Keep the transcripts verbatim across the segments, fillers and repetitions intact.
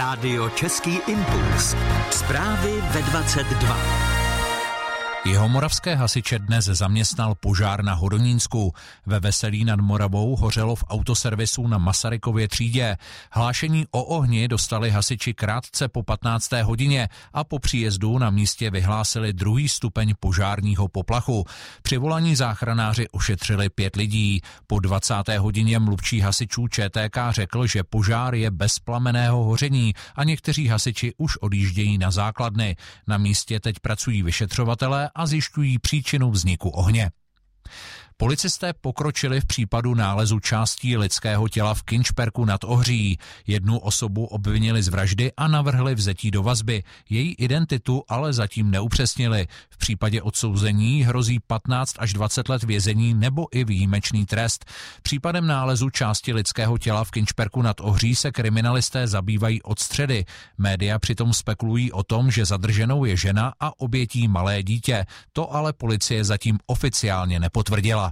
Rádio Český impuls. Zprávy ve dvacet dva. Jihomoravské hasiče dnes zaměstnal požár na Hodonínsku. Ve Veselí nad Moravou hořelo v autoservisu na Masarykově třídě. Hlášení o ohni dostali hasiči krátce po patnácté hodině a po příjezdu na místě vyhlásili druhý stupeň požárního poplachu. Přivolaní záchranáři ošetřili pět lidí. Po dvacáté hodině mluvčí hasičů ČTK řekl, že požár je bez plamenného hoření a někteří hasiči už odjíždějí na základny. Na místě teď pracují vyšetřovatelé a zjišťují příčinu vzniku ohně. Policisté pokročili v případu nálezu částí lidského těla v Kinčperku nad Ohří. Jednu osobu obvinili z vraždy a navrhli vzetí do vazby. Její identitu ale zatím neupřesnili. V případě odsouzení hrozí patnáct až dvacet let vězení nebo i výjimečný trest. Případem nálezu části lidského těla v Kinčperku nad Ohří se kriminalisté zabývají od středy. Média přitom spekulují o tom, že zadrženou je žena a obětí malé dítě. To ale policie zatím oficiálně nepotvrdila.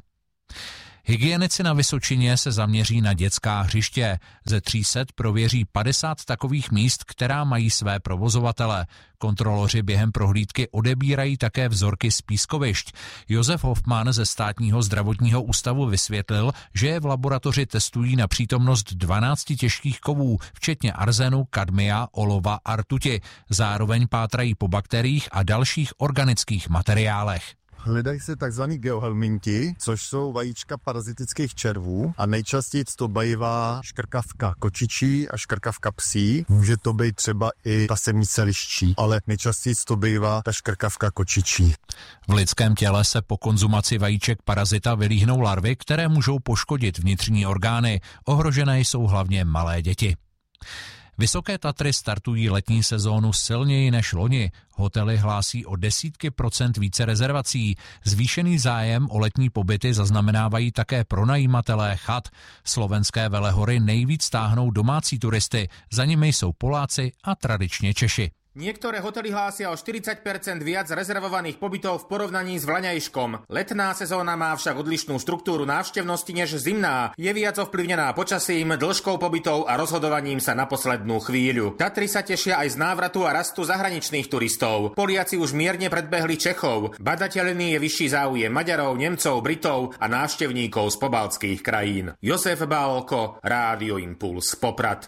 Hygienici na Vysočině se zaměří na dětská hřiště. Ze tří set prověří padesát takových míst, která mají své provozovatele. Kontroloři během prohlídky odebírají také vzorky z pískovišť. Josef Hofmann ze Státního zdravotního ústavu vysvětlil, že je v laboratoři testují na přítomnost dvanácti těžkých kovů, včetně arzénu, kadmia, olova a rtuti. Zároveň pátrají po bakteriích a dalších organických materiálech. Hledají se tzv. Geohelminti, což jsou vajíčka parazitických červů a nejčastěji to bývá škrkavka kočičí a škrkavka psí. Může to být třeba i ta semice liščí, ale nejčastěji to bývá ta škrkavka kočičí. V lidském těle se po konzumaci vajíček parazita vylíhnou larvy, které můžou poškodit vnitřní orgány. Ohrožené jsou hlavně malé děti. Vysoké Tatry startují letní sezónu silněji než loni. Hotely hlásí o desítky procent více rezervací. Zvýšený zájem o letní pobyty zaznamenávají také pronajímatelé chat. Slovenské Velehory nejvíc táhnou domácí turisty, za nimi jsou Poláci a tradičně Češi. Niektoré hotely hlásia o štyridsať percent viac rezervovaných pobytov v porovnaní s vlaňajškom. Letná sezóna má však odlišnú štruktúru návštevnosti než zimná. Je viac ovplyvnená počasím, dĺžkou pobytov a rozhodovaním sa na poslednú chvíľu. Tatry sa tešia aj z návratu a rastu zahraničných turistov. Poliaci už mierne predbehli Čechov. Badateľný je vyšší záujem Maďarov, Nemcov, Britov a návštevníkov z pobaltských krajín. Josef Bálko, Rádio Impuls, Poprad.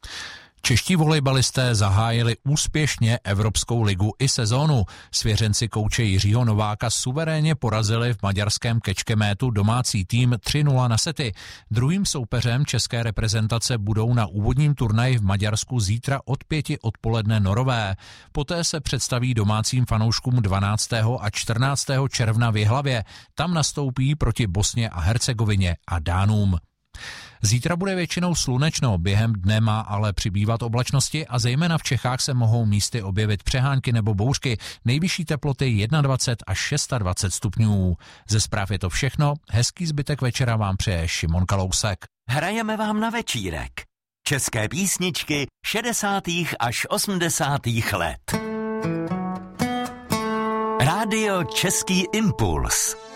Čeští volejbalisté zahájili úspěšně Evropskou ligu i sezónu. Svěřenci kouče Jiřího Nováka suverénně porazili v maďarském Kecskemétu domácí tým tři nula na sety. Druhým soupeřem české reprezentace budou na úvodním turnaji v Maďarsku zítra od pěti odpoledne Norové. Poté se představí domácím fanouškům dvanáctého a čtrnáctého června v Jihlavě. Tam nastoupí proti Bosně a Hercegovině a Dánům. Zítra bude většinou slunečno, během dne má ale přibývat oblačnosti a zejména v Čechách se mohou místy objevit přehánky nebo bouřky. Nejvyšší teploty dvacet jedna až dvacet šest stupňů. Ze zpráv je to všechno, hezký zbytek večera vám přeje Šimon Kalousek. Hrajeme vám na večírek. České písničky šedesátých až osmdesátých let. Rádio Český impuls.